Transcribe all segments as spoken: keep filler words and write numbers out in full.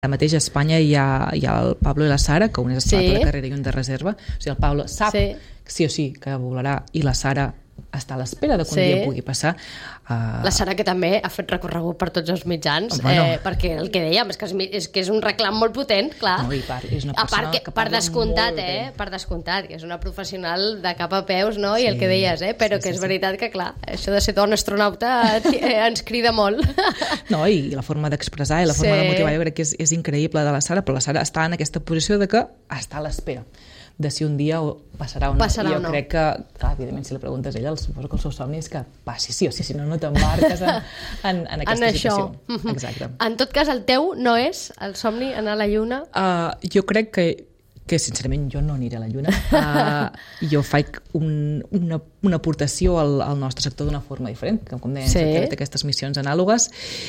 Ara mateix a Espanya hi ha, hi ha el Pablo i la Sara, que un és esclat Sí. de carrera i un de reserva. O sigui, el Pablo sap Sí. sí o sí que volarà, i la Sara està a l'espera de que un Sí. dia pugui passar. Uh, La Sara, que també ha fet recorregut per tots els mitjans, Bueno. eh, perquè el que dèiem és que és, mi- és que és un reclam molt potent, clar. No, i part, és una A part persona que, que per parla descomptat, molt eh? bé. Per descomptat, que és una professional de cap a peus, no? I Sí, el que deies, eh? Però sí, que és sí, sí. veritat que, clar, això de ser dona astronauta eh, ens crida molt. No, i la forma d'expressar i la forma Sí. de motivar jo crec que és, és increïble de la Sara, però la Sara està en aquesta posició de que està a l'espera de si un dia passarà o no. Passarà I jo o no. crec que, clar, evidentment, si li preguntes a ella, suposo que el seu somni és que passi sí o sí, si no, no t'embarques en, en, en aquesta en això. situació. Mhm. Exacte. En tot cas, el teu no és el somni anar a la Lluna? Uh, jo crec que, que, sincerament, jo no aniré a la Lluna. Uh, jo faig un, una, una aportació al, al nostre sector d'una forma diferent, que, com deia, Sí. sí. té aquestes missions anàlogues,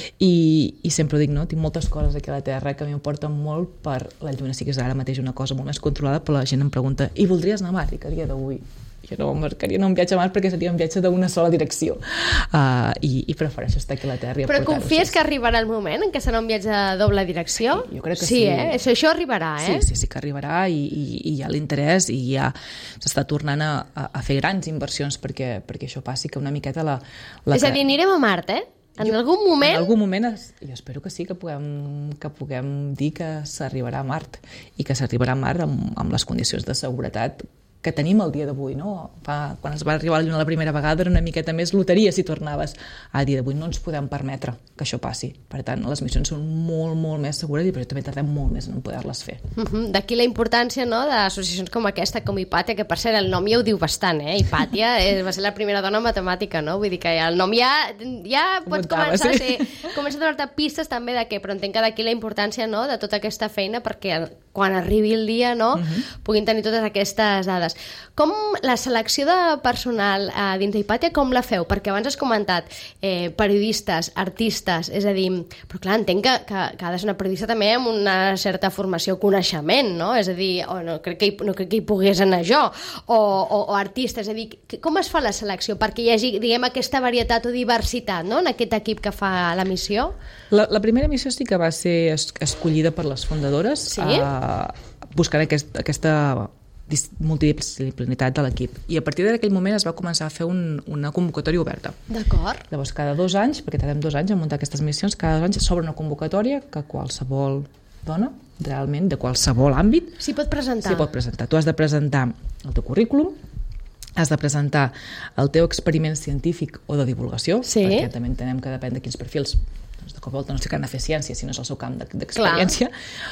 i, i sempre ho dic, no? Tinc moltes coses aquí a la Terra que a mi m'importen molt per la Lluna. Sí que és ara mateix una cosa molt més controlada, però la gent em pregunta, i voldries anar a Mart? I que a dia d'avui jo no marcaria no un viatge a Mart perquè seria un viatge d'una sola direcció. Uh, i, I prefereixo estar aquí a la Terra i Però aportar-ho. confies sí, que arribarà el moment en què serà un viatge de doble direcció? Sí, jo crec que sí. sí. eh? Això, això arribarà, eh? Sí, sí, sí que arribarà i, i, i hi ha l'interès i ja s'està tornant a, a, a fer grans inversions perquè, perquè això passi, que una miqueta la... la És a dir, anirem a Mart, eh? En Jo- algun moment... En algun moment, es, jo espero que sí, que puguem, que puguem dir que s'arribarà a Mart i que s'arribarà a Mart amb, amb les condicions de seguretat que tenim el dia d'avui, no? Fa, quan es va arribar a la Lluna la primera vegada era una miqueta més loteria si tornaves. A dia d'avui no ens podem permetre que això passi. Per tant, les missions són molt, molt més segures i per això també tardem molt més en poder-les fer. Mhm. D'aquí la importància, no?, d'associacions com aquesta, com Hipàtia, que per cert el nom ja ho diu bastant, eh? Hipàtia eh, va ser la primera dona matemàtica, no? Vull dir que ja el nom ja, ja pot Apuntava, començar sí. a ser... Comença a donar-te pistes també de què, però entenc que d'aquí la importància, no?, de tota aquesta feina perquè quan arribi el dia, no?, Mhm. puguin tenir totes aquestes dades. Com la selecció de personal eh, dins d'Hipàtia, com la feu? Perquè abans has comentat eh, periodistes, artistes, és a dir, però clar, entenc que, que, que ha de ser una periodista també amb una certa formació, coneixement, no? És a dir, oh, no, crec que hi, no crec que hi pogués anar jo, o, o, o artista, és a dir, que- com es fa la selecció perquè hi hagi, diguem, aquesta varietat o diversitat, no?, en aquest equip que fa la missió? La, la primera missió sí que va ser es, escollida per les fundadores, Sí? eh, buscant aquest, aquesta dis- multidisciplinitat de l'equip. I a partir d'aquell moment es va començar a fer un, una convocatòria oberta. D'acord. Llavors, cada dos anys, perquè tardem dos anys a muntar aquestes missions, cada dos anys s'obre una convocatòria que qualsevol dona, realment, de qualsevol àmbit, S'hi pot presentar? s'hi pot presentar. Tu has de presentar el teu currículum, has de presentar el teu experiment científic o de divulgació, Sí. perquè també entenem que depèn de quins perfils, doncs de cop volta no sé que han de fer ciència si no és el seu camp de- d'experiència,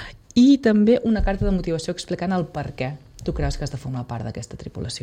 i també una carta de motivació explicant el per què tu creus que has de formar part d'aquesta tripulació.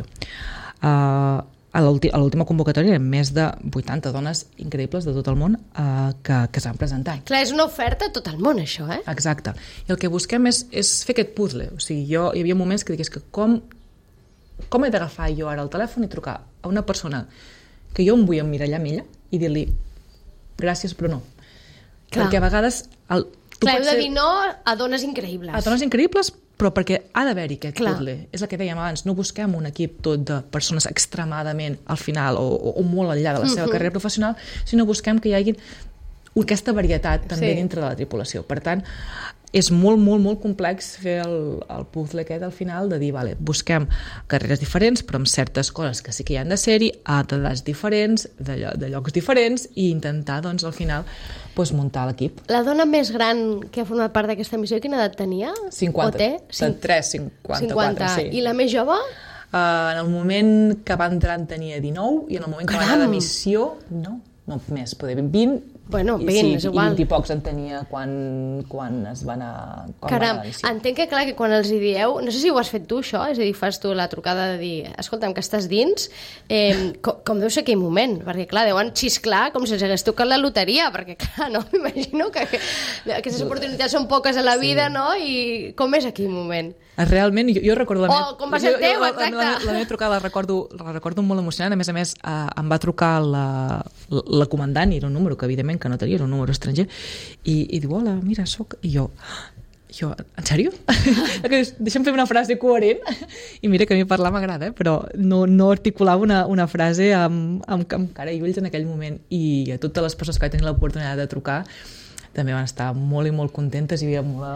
Uh, a l'últi- a l'última convocatòria hi ha més de vuitanta dones increïbles de tot el món uh, que, que s'han presentat. Clar, és una oferta a tot el món, això, eh? Exacte. I el que busquem és, és fer aquest puzzle. O sigui, jo, hi havia moments que digués que com, com he d'agafar jo ara el telèfon i trucar a una persona que jo em vull emmirallar amb ella i dir-li gràcies però no. Clar. Perquè a vegades... El, tu Clar, heu pots de ser- dir no a dones increïbles. a dones increïbles, però perquè ha d'haver-hi aquest Clar. puzzle. És el que dèiem abans, no busquem un equip tot de persones extremadament al final o, o, o molt enllà de la seva Mhm. carrera professional, sinó busquem que hi hagi aquesta varietat també Sí. dintre de la tripulació. Per tant, és molt, molt, molt complex fer el, el puzzle aquest al final de dir, vale, busquem carreres diferents, però amb certes coses que sí que hi han de ser-hi, a edats diferents, de, llo- de llocs diferents, i intentar, doncs, al final, doncs, muntar l'equip. La dona més gran que ha format part d'aquesta missió, quina edat tenia? cinquanta. O té? trenta-tres, cinquanta-quatre, sí. I la més jove? Uh, en el moment que va entrar en tenia dinou i en el moment que va anar de missió, no, no més, poder vint, Bueno, i, vint, sí, és igual. i vint i pocs en tenia quan, quan es va anar, quan va Caram, anar a la missió. entenc que clar que quan els hi dieu, no sé si ho has fet tu això, és a dir, fas tu la trucada de dir, escolta'm, que estàs dins, eh, com, com deu ser aquell moment, perquè clar, deuen xisclar com si els hagués tocat la loteria, perquè clar, no, m'imagino que, que aquestes oportunitats són poques a la vida, no? I com és aquell moment? Realment, jo, jo recordo la Oh, meva... com va ser el jo- teu, jo- la, exacte. la, la, la meva trucada la recordo, la recordo molt emocionant. A més a més, eh, em va trucar la, la, la comandant, i era un número que evidentment que no tenia, era un número estranger, i, i diu, hola, mira, soc... I jo, jo en sèrio? Deixa'm fer una frase coherent. I mira que a mi parlar m'agrada, eh? Però no, no articulava una, una frase amb, amb, amb cara i ulls en aquell moment. I a totes les persones que vaig tenir l'oportunitat de trucar, també van estar molt i molt contentes, hi havia molt,